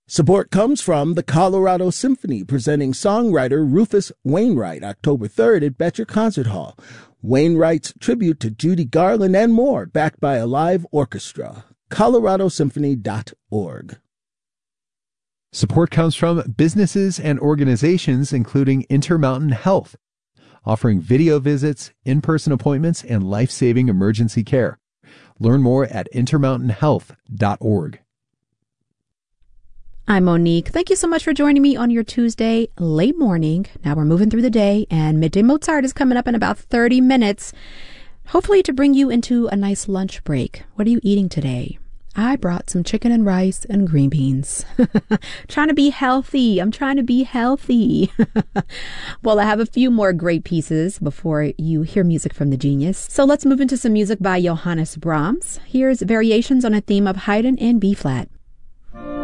Support comes from the Colorado Symphony, presenting songwriter Rufus Wainwright, October 3rd at Betcher Concert Hall. Wainwright's tribute to Judy Garland and more, backed by a live orchestra. coloradosymphony.org. Support comes from businesses and organizations including Intermountain Health, offering video visits, in-person appointments, and life-saving emergency care. Learn more at intermountainhealth.org. I'm Monique. Thank you so much for joining me on your Tuesday late morning. Now we're moving through the day, and Midday Mozart is coming up in about 30 minutes, hopefully to bring you into a nice lunch break. What are you eating today? I brought some chicken and rice and green beans. Trying to be healthy. I'm trying to be healthy. Well, I have a few more great pieces before you hear music from the genius. So let's move into some music by Johannes Brahms. Here's Variations on a Theme of Haydn in B-flat.